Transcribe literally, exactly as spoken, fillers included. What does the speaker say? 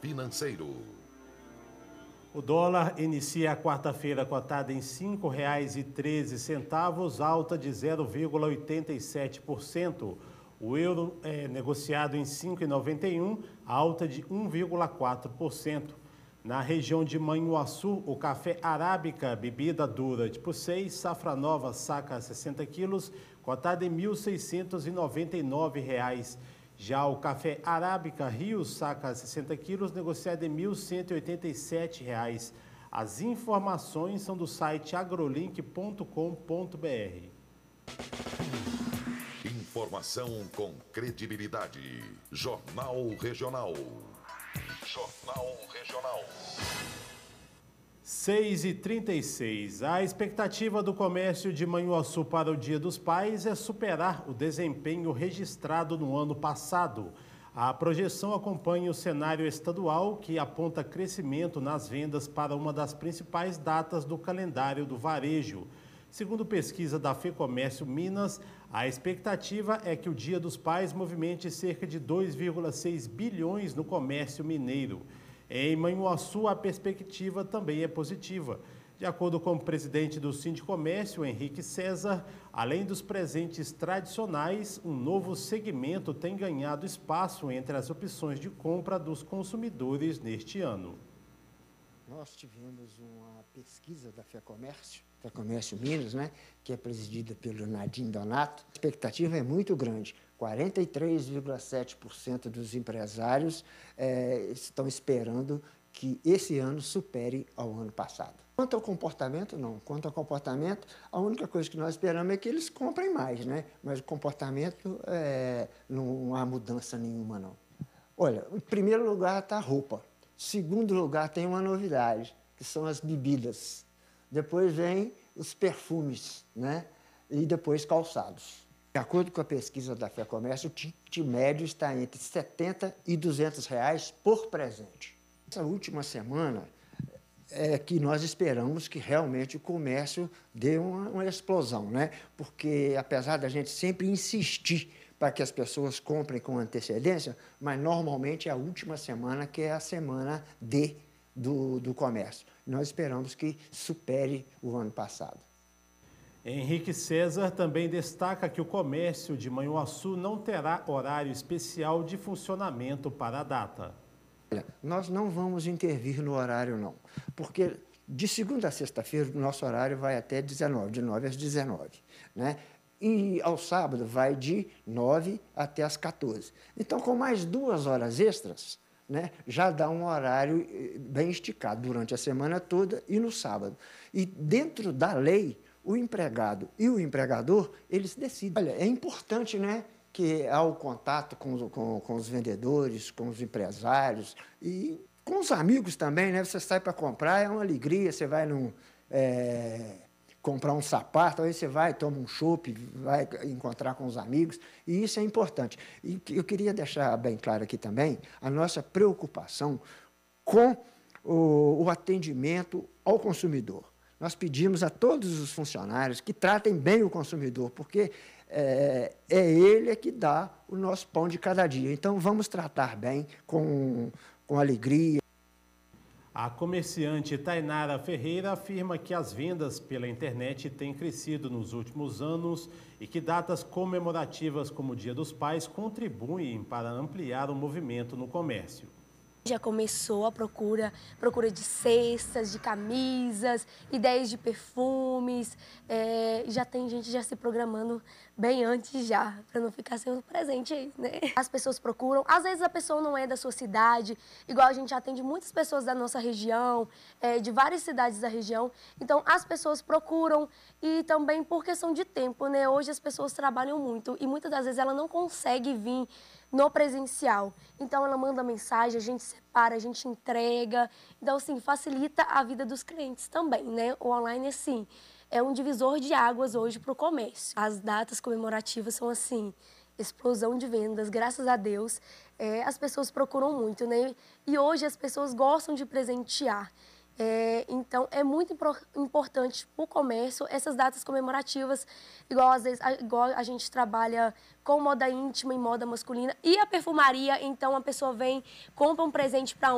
financeiro. O dólar inicia a quarta-feira cotada em cinco reais e treze centavos, alta de zero vírgula oitenta e sete por cento. O euro é negociado em cinco reais e noventa e um centavos, alta de um vírgula quatro por cento. Na região de Manhuaçu, o café arábica, bebida dura tipo seis, safra nova, saca sessenta quilos, cotada em mil seiscentos e noventa e nove reais. Já o café arábica Rio, saca sessenta quilos, negociado em mil cento e oitenta e sete reais. As informações são do site agrolink ponto com ponto br. Informação com credibilidade. Jornal Regional. Jornal Regional. seis e trinta e seis. A expectativa do comércio de Manhuaçu para o Dia dos Pais é superar o desempenho registrado no ano passado. A projeção acompanha o cenário estadual, que aponta crescimento nas vendas para uma das principais datas do calendário do varejo. Segundo pesquisa da FEComércio Minas, a expectativa é que o Dia dos Pais movimente cerca de dois vírgula seis bilhões no comércio mineiro. Em Manhuaçu, a perspectiva também é positiva. De acordo com o presidente do Sindicomércio, Henrique César, além dos presentes tradicionais, um novo segmento tem ganhado espaço entre as opções de compra dos consumidores neste ano. Nós tivemos uma pesquisa da FEComércio, FEComércio Minas, né, que é presidida pelo Nadim Donato. A expectativa é muito grande. quarenta e três vírgula sete por cento dos empresários é, estão esperando que esse ano supere ao ano passado. Quanto ao comportamento, não. Quanto ao comportamento, a única coisa que nós esperamos é que eles comprem mais, né? Mas o comportamento, é, não há mudança nenhuma, não. Olha, em primeiro lugar está a roupa. Segundo lugar, tem uma novidade, que são as bebidas. Depois vem os perfumes, né? E depois calçados. De acordo com a pesquisa da FEComércio, o ticket médio está entre setenta e duzentos reais por presente. Essa última semana é que nós esperamos que realmente o comércio dê uma, uma explosão, né? Porque, apesar da gente sempre insistir para que as pessoas comprem com antecedência, mas normalmente é a última semana que é a semana D do, do comércio. Nós esperamos que supere o ano passado. Henrique César também destaca que o comércio de Manhuaçu não terá horário especial de funcionamento para a data. Olha, nós não vamos intervir no horário, não, porque de segunda a sexta-feira o nosso horário vai até dezenove, de nove às dezenove, né? E ao sábado vai de nove até as quatorze. Então, com mais duas horas extras, né, já dá um horário bem esticado durante a semana toda e no sábado. E dentro da lei, o empregado e o empregador, eles decidem. Olha, é importante, né, que há o contato com, com, com os vendedores, com os empresários e com os amigos também, né? Você sai para comprar, é uma alegria, você vai num... É... comprar um sapato, aí você vai, toma um chopp, vai encontrar com os amigos, e isso é importante. E eu queria deixar bem claro aqui também a nossa preocupação com o, o atendimento ao consumidor. Nós pedimos a todos os funcionários que tratem bem o consumidor, porque é, é ele que dá o nosso pão de cada dia. Então, vamos tratar bem, com, com alegria. A comerciante Tainara Ferreira afirma que as vendas pela internet têm crescido nos últimos anos e que datas comemorativas como o Dia dos Pais contribuem para ampliar o movimento no comércio. Já começou a procura, procura de cestas, de camisas, ideias de perfumes, é, já tem gente já se programando bem antes já, para não ficar sem o presente aí, né? As pessoas procuram, às vezes a pessoa não é da sua cidade, igual a gente atende muitas pessoas da nossa região, é, de várias cidades da região, então as pessoas procuram e também por questão de tempo, né? Hoje as pessoas trabalham muito e muitas das vezes ela não consegue vir no presencial. Então, ela manda mensagem, a gente separa, a gente entrega. Então, assim, facilita a vida dos clientes também, né? O online, assim, é um divisor de águas hoje para o comércio. As datas comemorativas são, assim, explosão de vendas, graças a Deus. É, as pessoas procuram muito, né? E hoje as pessoas gostam de presentear. É, então, é muito importante para o comércio essas datas comemorativas, igual, às vezes, igual a gente trabalha com moda íntima e moda masculina e a perfumaria, então a pessoa vem, compra um presente para um